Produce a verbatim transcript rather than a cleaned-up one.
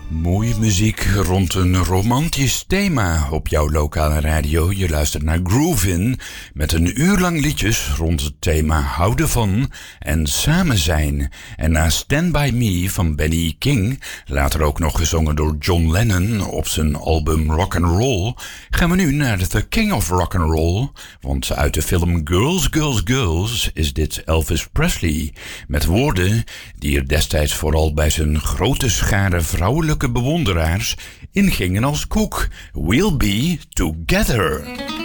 Mooie muziek rond een romantisch thema op jouw lokale radio. Je luistert naar Groovin met een uur lang liedjes rond het thema houden van en samen zijn. En na Stand By Me van Benny King, later ook nog gezongen door John Lennon op zijn album Rock'n'Roll, gaan we nu naar The King of Rock'n'Roll. Want uit de film Girls, Girls, Girls is dit Elvis Presley. Met woorden die er destijds vooral bij zijn grote schare vrouwelijke bewonderaars ingingen als koek. We'll be together.